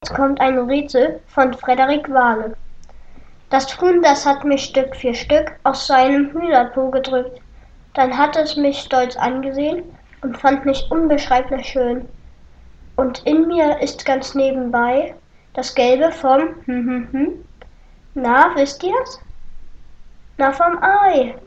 Jetzt kommt ein Rätsel von Frederik Wahle. Das Huhn, das hat mich Stück für Stück aus seinem Hühnerpo gedrückt. Dann hat es mich stolz angesehen und fand mich unbeschreiblich schön. Und in mir ist ganz nebenbei das Gelbe vom Na, wisst ihr's? Na, vom Ei.